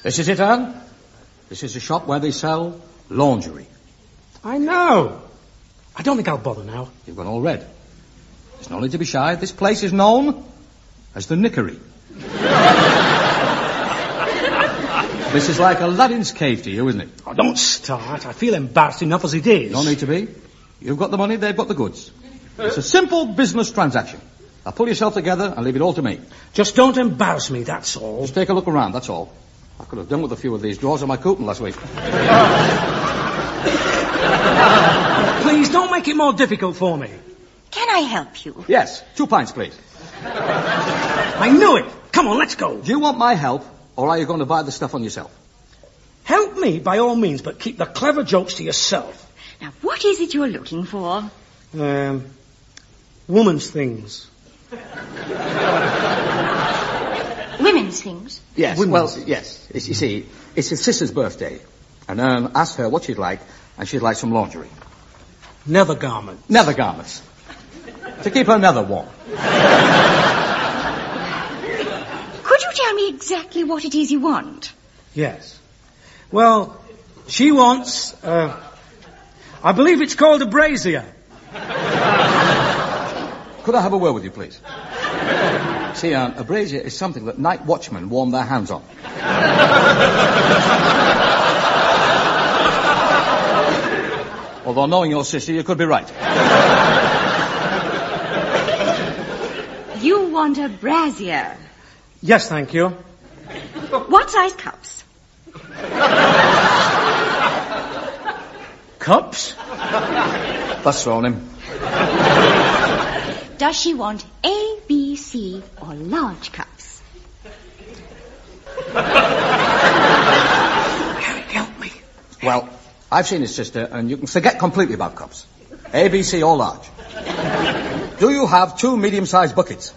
This is it, Anne. This is a shop where they sell lingerie. I know. I don't think I'll bother now. You've gone all red. There's no need to be shy. This place is known as the Nickery. This is like Aladdin's cave to you, isn't it? Oh, don't start. I feel embarrassed enough as it is. No need to be. You've got the money, they've got the goods. It's a simple business transaction. Now pull yourself together and leave it all to me. Just don't embarrass me, that's all. Just take a look around, that's all. I could have done with a few of these drawers on my coupon last week. Please, don't make it more difficult for me. Can I help you? Yes, 2 pints, please. I knew it. Come on, let's go. Do you want my help, or are you going to buy the stuff on yourself? Help me, by all means, but keep the clever jokes to yourself. Now, what is it you're looking for? Woman's things. Women's things? Yes, Women's. well, yes. You see, it's his sister's birthday. And asked her what she'd like, and she'd like some lingerie. Nether garment. Nether garments. To keep her nether warm. Could you tell me exactly what it is you want? Yes. Well, she wants, I believe it's called a brazier. Could I have a word with you, please? See, a brazier is something that night watchmen warm their hands on. Although knowing your sister, you could be right. You want a brazier? Yes, thank you. What size cups? Cups? That's thrown him. Does she want A, B, C, or large cups? Harry, help me. Well, I've seen his sister, and you can forget completely about cups. A, B, C, or large. Do you have 2 medium-sized buckets?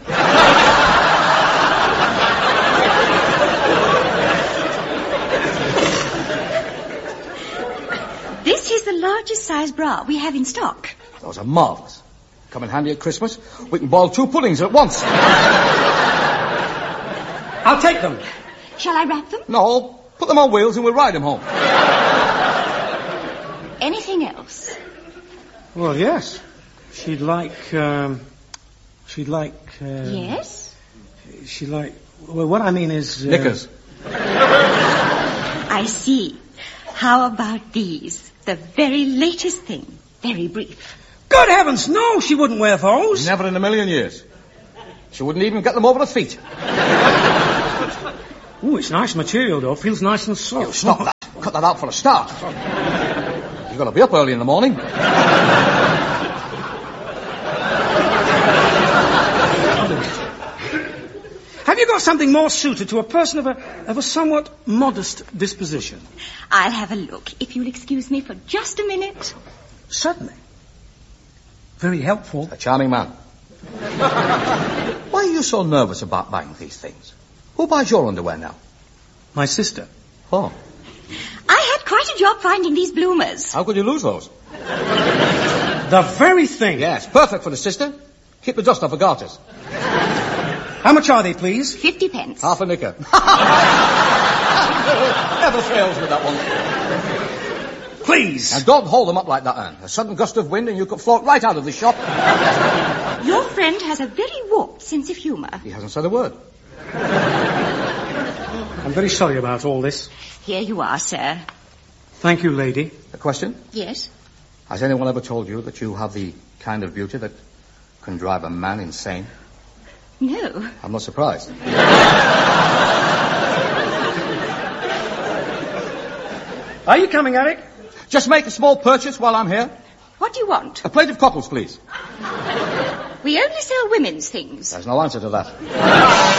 This is the largest size bra we have in stock. Those are marvellous. Come in handy at Christmas. We can boil 2 puddings at once. I'll take them. Shall I wrap them? No, put them on wheels and we'll ride them home. Anything else? Well, yes. She'd like, Yes? she'd like, well, what I mean is... Knickers. I see. How about these? The very latest thing. Very brief. Good heavens, no, she wouldn't wear those. Never in a million years. She wouldn't even get them over her feet. Ooh, it's nice material, though. Feels nice and soft. You stop that. Cut that out for a start. You've got to be up early in the morning. Have you got something more suited to a person of a somewhat modest disposition? I'll have a look, if you'll excuse me for just a minute. Certainly. Very helpful. A charming man. Why are you so nervous about buying these things? Who buys your underwear now? My sister. Oh. I had quite a job finding these bloomers. How could you lose those? The very thing. Yes, perfect for the sister. Keep the dust off her garters. How much are they, please? 50 pence. Half a knicker. Never fails with that one. Please. Now don't hold them up like that, Anne. A sudden gust of wind and you could float right out of the shop. Your friend has a very warped sense of humour. He hasn't said a word. I'm very sorry about all this. Here you are, sir. Thank you, lady. A question? Yes? Has anyone ever told you that you have the kind of beauty that can drive a man insane? No. I'm not surprised. Are you coming, Eric? Just make a small purchase while I'm here. What do you want? A plate of cockles, please. We only sell women's things. There's no answer to that.